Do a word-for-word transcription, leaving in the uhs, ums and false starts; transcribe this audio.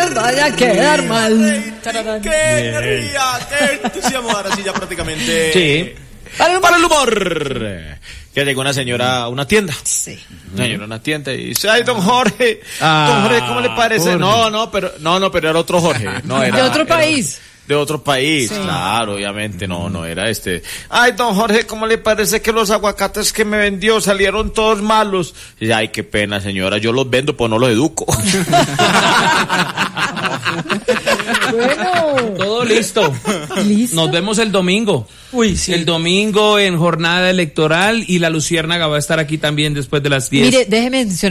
les vaya a quedar mal. ¡Qué energía! ¡Qué entusiasmo! Ahora sí, ya prácticamente. Sí. Para el humor. Para el humor. Que llegó una señora a una tienda. Sí. Una señora a una tienda y dice, ay, don Jorge. Ah, don Jorge, ¿cómo le parece? Jorge. No, no, pero, no, no, pero era otro Jorge. No, era, De otro era- país. de otro país, Sí. claro, obviamente, no, no era este. Ay, don Jorge, ¿cómo le parece que los aguacates que me vendió salieron todos malos? Y dice, ay, qué pena, señora, yo los vendo, pues no los educo. Bueno. Todo listo. ¿Listo? Nos vemos el domingo. Uy, sí. El domingo en jornada electoral y la Luciérnaga va a estar aquí también después de las diez. Mire, déjeme mencionar